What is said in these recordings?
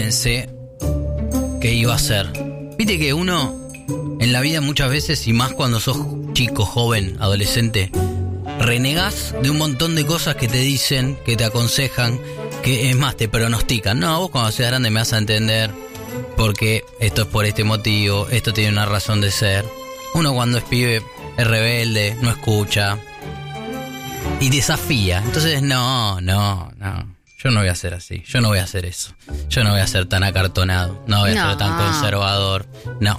pensé que iba a ser. Viste que uno en la vida muchas veces, y más cuando sos chico, joven, adolescente, renegás de un montón de cosas que te dicen, que te aconsejan, que es más, te pronostican. No, vos cuando seas grande me vas a entender porque esto es por este motivo, esto tiene una razón de ser. Uno cuando es pibe es rebelde, no escucha y desafía. Entonces no, yo no voy a ser así, yo no voy a hacer eso, yo no voy a ser tan acartonado, no voy a ser tan conservador, no.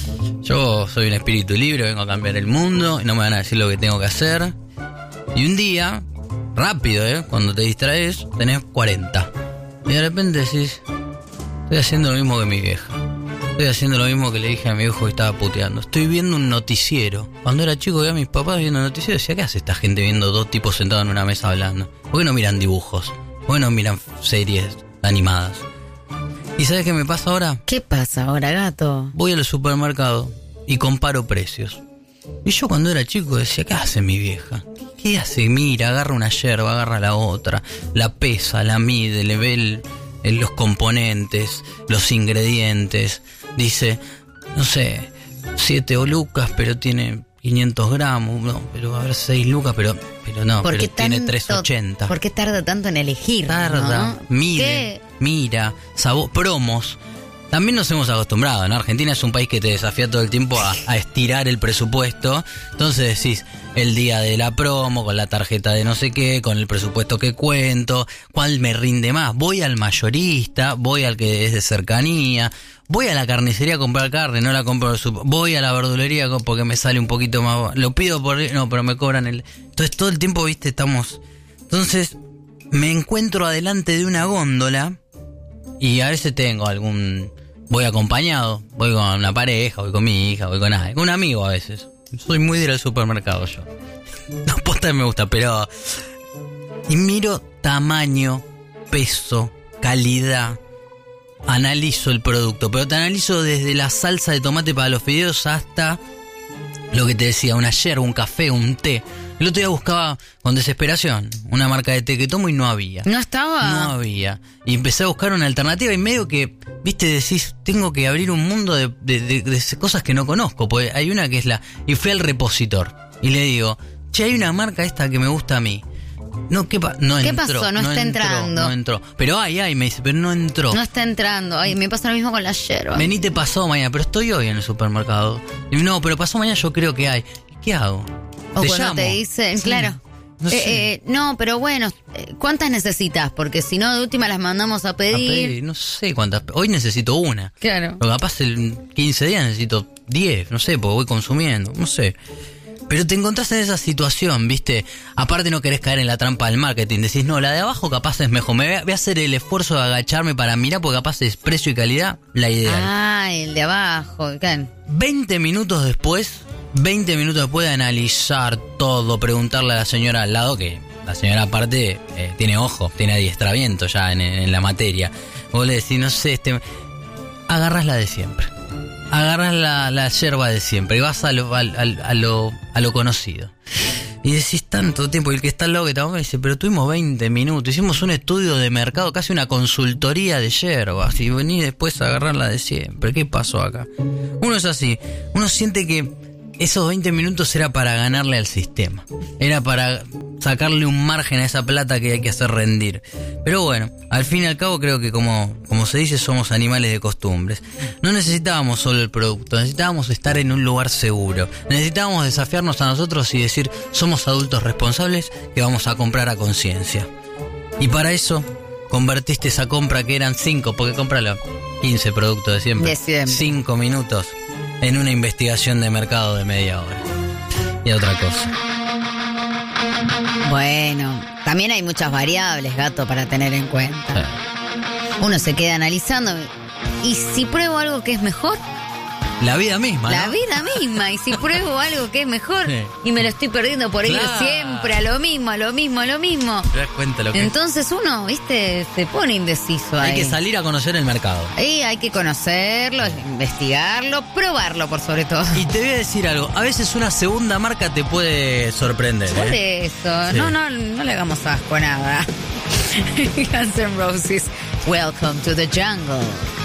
Yo soy un espíritu libre, vengo a cambiar el mundo y no me van a decir lo que tengo que hacer. Y un día, rápido, cuando te distraes, tenés 40. Y de repente decís, estoy haciendo lo mismo que mi vieja. Estoy haciendo lo mismo que le dije a mi hijo que estaba puteando. Estoy viendo un noticiero. Cuando era chico veía a mis papás viendo un noticiero y decía, ¿qué hace esta gente viendo dos tipos sentados en una mesa hablando? ¿Por qué no miran dibujos? ¿Por qué no miran series animadas? ¿Y sabes qué me pasa ahora? ¿Qué pasa ahora, gato? Voy al supermercado y comparo precios. Y yo cuando era chico decía, ¿qué hace mi vieja? ¿Qué hace? Mira, agarra una yerba, agarra la otra, la pesa, la mide, le ve los componentes, los ingredientes. Dice, no sé, 7 lucas, pero tiene 500 gramos. No, pero a ver, 6 lucas, pero no, pero tiene 380. ¿Por qué tarda tanto en elegir? Tarda, ¿no? mide, mira, sabor, promos. También nos hemos acostumbrado, ¿no? Argentina es un país que te desafía todo el tiempo a estirar el presupuesto. Entonces decís, el día de la promo, con la tarjeta de no sé qué, con el presupuesto que cuento, ¿cuál me rinde más? Voy al mayorista, voy al que es de cercanía, voy a la carnicería a comprar carne, no la compro en el super, voy a la verdulería porque me sale un poquito más, lo pido por... No, pero me cobran el... Entonces todo el tiempo, viste, estamos... Entonces me encuentro adelante de una góndola y a veces tengo algún... Voy acompañado, voy con una pareja, voy con mi hija, voy con alguien, con un amigo a veces. Soy muy de ir al supermercado yo. No, posta me gusta, pero... Y miro tamaño, peso, calidad. Analizo el producto, pero te analizo desde la salsa de tomate para los fideos hasta lo que te decía, una yerba, un café, un té. El otro día buscaba con desesperación una marca de té que tomo y no había. ¿No estaba? No había. Y empecé a buscar una alternativa y medio que, viste, decís, tengo que abrir un mundo de cosas que no conozco. Porque hay una que es la... Y fui al repositor y le digo, che, hay una marca esta que me gusta a mí. No, ¿qué pasó? No pasó? No está entrando. No entró. Pero me dice, pero no entró. No está entrando. Ay, me pasa lo mismo con la yerba. Venite pasado mañana, pero estoy hoy en el supermercado. Y no, pero pasado mañana yo creo que hay. ¿Qué hago? O ¿Te cuando llamo? te dicen, Sí. claro. No sé. No, pero bueno, ¿cuántas necesitas? Porque si no, de última las mandamos a pedir. No sé cuántas. Hoy necesito una. Claro. Pero capaz en 15 días necesito 10. No sé, porque voy consumiendo. No sé. Pero te encontrás en esa situación, ¿viste? Aparte no querés caer en la trampa del marketing. Decís, no, la de abajo capaz es mejor. Voy a hacer el esfuerzo de agacharme para mirar porque capaz es precio y calidad la ideal. Ah, el de abajo. Claro. 20 minutos después de analizar todo, preguntarle a la señora al lado, que la señora aparte tiene ojo, tiene adiestramiento ya en la materia. Vos le decís, no sé, agarrás la de siempre. Agarras la yerba de siempre y vas a lo conocido. Y decís tanto tiempo, y el que está al lado que te me dice, pero tuvimos 20 minutos, hicimos un estudio de mercado, casi una consultoría de yerbas, y venís después a agarrar la de siempre. ¿Qué pasó acá? Uno es así, uno siente que esos 20 minutos era para ganarle al sistema, era para sacarle un margen a esa plata que hay que hacer rendir. Pero bueno, al fin y al cabo creo que como se dice, somos animales de costumbres. No necesitábamos solo el producto, necesitábamos estar en un lugar seguro. Necesitábamos desafiarnos a nosotros y decir, somos adultos responsables que vamos a comprar a conciencia. Y para eso convertiste esa compra que eran 5, porque cómpralo, 15 productos de siempre, 5 minutos en una investigación de mercado de media hora. Y otra cosa. Bueno, también hay muchas variables, gato, para tener en cuenta. Sí. Uno se queda analizando. ¿Y si pruebo algo que es mejor? La vida misma, ¿no? La vida misma. Y si pruebo algo que es mejor, sí, y me lo estoy perdiendo por ir siempre a lo mismo. ¿Te das cuenta lo que entonces uno, viste, se pone indeciso ahí. Hay que salir a conocer el mercado. Y hay que conocerlo, investigarlo, probarlo por sobre todo. Y te voy a decir algo, a veces una segunda marca te puede sorprender. Por eso, sí. No le hagamos asco a nada. Guns N' Roses. Welcome to the jungle.